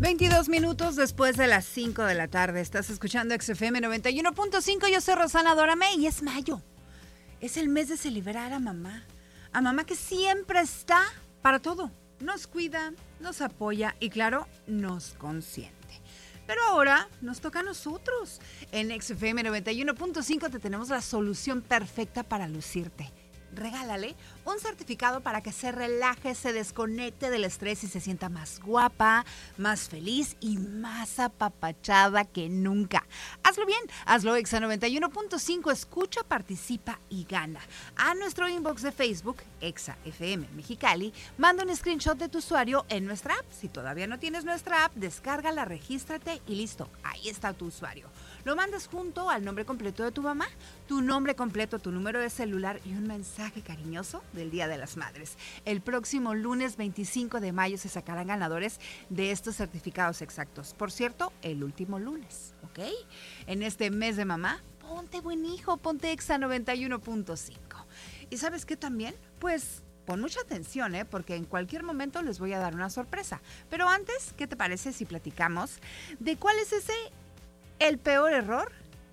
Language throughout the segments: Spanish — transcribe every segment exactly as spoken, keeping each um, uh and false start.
veintidós minutos después de las cinco de la tarde. Estás escuchando X F M noventa y uno punto cinco. Yo soy Rosana Dorame y es mayo. Es el mes de celebrar a mamá. A mamá que siempre está para todo. Nos cuida, nos apoya y, claro, nos consiente. Pero ahora nos toca a nosotros. En X F M noventa y uno punto cinco te tenemos la solución perfecta para lucirte. Regálale un certificado para que se relaje, se desconecte del estrés y se sienta más guapa, más feliz y más apapachada que nunca. Hazlo bien, hazlo Exa noventa y uno punto cinco, escucha, participa y gana. A nuestro inbox de Facebook, Exa F M Mexicali, manda un screenshot de tu usuario en nuestra app. Si todavía no tienes nuestra app, descárgala, regístrate y listo, ahí está tu usuario. Lo mandas junto al nombre completo de tu mamá, tu nombre completo, tu número de celular y un mensaje cariñoso del Día de las Madres. El próximo lunes veinticinco de mayo se sacarán ganadores de estos certificados exactos. Por cierto, el último lunes, ¿ok? En este mes de mamá, ponte buen hijo, ponte Exa noventa y uno punto cinco. ¿Y sabes qué también? Pues pon mucha atención, ¿eh? Porque en cualquier momento les voy a dar una sorpresa. Pero antes, ¿qué te parece si platicamos de cuál es ese el peor error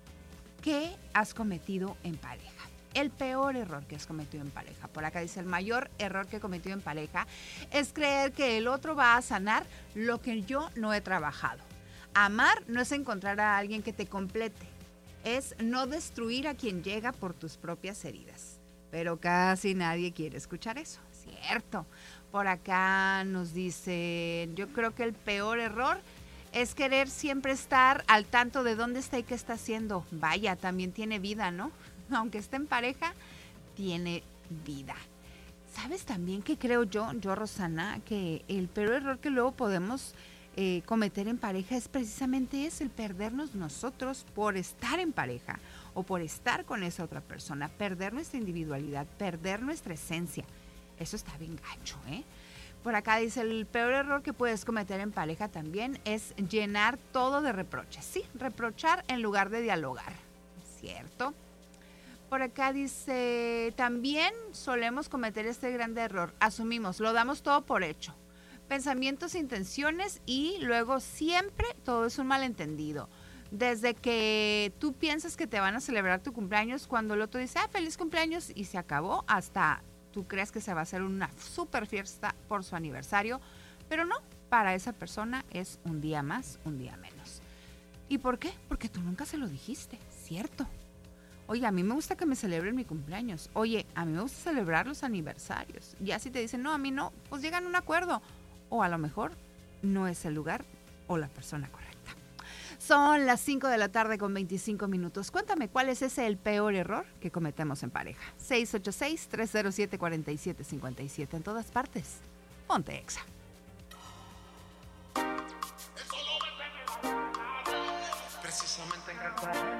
que has cometido en pareja? El peor error que has cometido en pareja. Por acá dice, el mayor error que he cometido en pareja es creer que el otro va a sanar lo que yo no he trabajado. Amar no es encontrar a alguien que te complete, es no destruir a quien llega por tus propias heridas. Pero casi nadie quiere escuchar eso, ¿cierto? Por acá nos dice, yo creo que el peor error es querer siempre estar al tanto de dónde está y qué está haciendo. Vaya, también tiene vida, ¿no? Aunque esté en pareja, tiene vida. ¿Sabes también que creo yo, yo Rosana, que el peor error que luego podemos eh, cometer en pareja es precisamente ese, el perdernos nosotros por estar en pareja o por estar con esa otra persona, perder nuestra individualidad, perder nuestra esencia. Eso está bien gacho, ¿eh? Por acá dice, el peor error que puedes cometer en pareja también es llenar todo de reproches. Sí, reprochar en lugar de dialogar, ¿cierto? Por acá dice, también solemos cometer este gran error. Asumimos, lo damos todo por hecho. Pensamientos, intenciones y luego siempre todo es un malentendido. Desde que tú piensas que te van a celebrar tu cumpleaños, cuando el otro dice, ah, feliz cumpleaños y se acabó, hasta tú crees que se va a hacer una súper fiesta por su aniversario, pero no, para esa persona es un día más, un día menos. ¿Y por qué? Porque tú nunca se lo dijiste, ¿cierto? Oye, a mí me gusta que me celebren mi cumpleaños. Oye, a mí me gusta celebrar los aniversarios. Ya si te dicen, no, a mí no, pues llegan a un acuerdo. O a lo mejor no es el lugar o la persona correcta. Son las cinco de la tarde con veinticinco minutos. Cuéntame, ¿cuál es ese el peor error que cometemos en pareja? seis ocho seis, tres cero siete, cuatro siete cinco siete. En todas partes, ponte Exa.